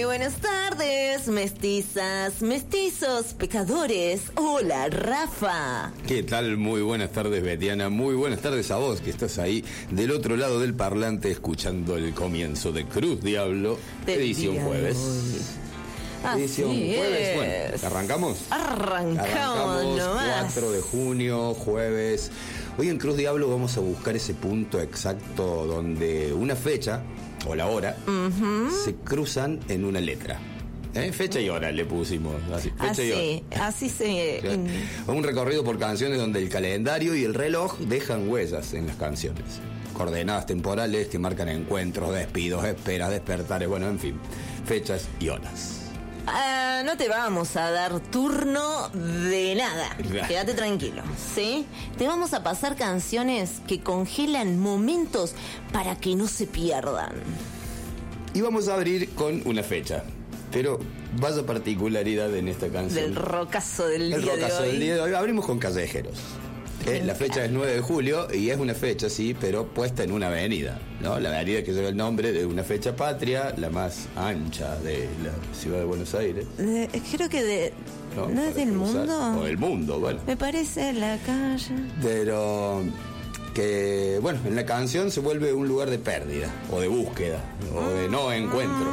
buenas tardes, mestizas, mestizos, pecadores. Hola, Rafa. ¿Qué tal? Muy buenas tardes, Betiana. Muy buenas tardes a vos, que estás ahí del otro lado del parlante escuchando el comienzo de Cruz Diablo, edición jueves. Edición jueves. Bueno, ¿arrancamos? Arrancamos nomás. 4 de junio, jueves. Hoy en Cruz Diablo vamos a buscar ese punto exacto donde una fecha o la hora se cruzan en una letra. Fecha y hora le pusimos así. Fecha y hora. Así se... Un recorrido por canciones donde el calendario y el reloj dejan huellas en las canciones. Coordenadas temporales que marcan encuentros, despidos, esperas, despertares, bueno, en fin, fechas y horas. No te vamos a dar turno de nada. Quédate tranquilo, ¿sí? Te vamos a pasar canciones que congelan momentos para que no se pierdan. Y vamos a abrir con una fecha. Pero vaya particularidad en esta canción. Del rocazo del día de hoy. Abrimos con Callejeros. La fecha es 9 de julio y es una fecha, sí, pero puesta en una avenida, ¿no? La avenida que lleva el nombre de una fecha patria, la más ancha de la ciudad de Buenos Aires. Creo que ¿no es del mundo? O del mundo, bueno. Me parece la calle. Pero que, bueno, en la canción se vuelve un lugar de pérdida, o de búsqueda, o de no encuentro.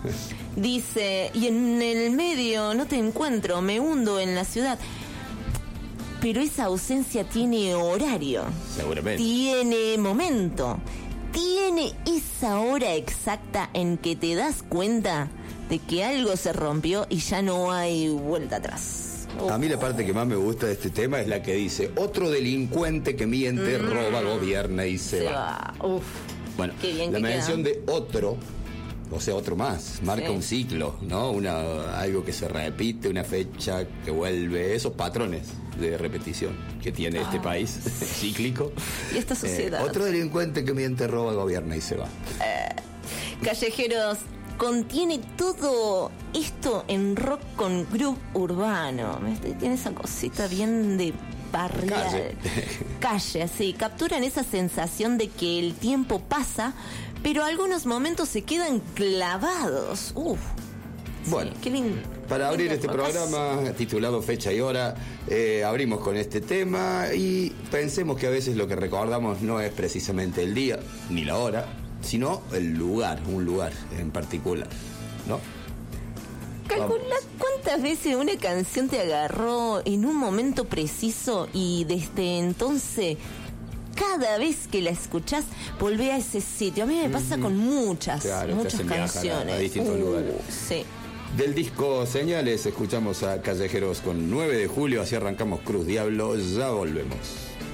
Dice, y en el medio no te encuentro, me hundo en la ciudad. Pero esa ausencia tiene horario. Seguramente. Tiene momento. Tiene esa hora exacta en que te das cuenta de que algo se rompió y ya no hay vuelta atrás. A mí la parte que más me gusta de este tema es la que dice: otro delincuente que miente, roba, gobierna y se va. Uf. Bueno, qué bien la que mención queda. de otro, o sea, otro más, marca un ciclo, ¿no? Algo que se repite, una fecha que vuelve, esos patrones de repetición que tiene este país cíclico. Y esta sociedad. Otro delincuente que miente, roba, gobierna y se va. Callejeros contiene todo esto en rock con groove urbano. Tiene esa cosita bien de barrial. Calle, así. Capturan esa sensación de que el tiempo pasa, pero algunos momentos se quedan clavados. Uf. Bueno, qué lindo. Para abrir este programa titulado Fecha y Hora, abrimos con este tema y pensemos que a veces lo que recordamos no es precisamente el día ni la hora, sino el lugar, un lugar en particular, ¿no? Calcula cuántas veces una canción te agarró en un momento preciso y desde entonces, cada vez que la escuchás, volvé a ese sitio. A mí me pasa con muchas canciones. A distintos lugares. Sí. Del disco Señales escuchamos a Callejeros con 9 de julio, así arrancamos Cruz Diablo, ya volvemos.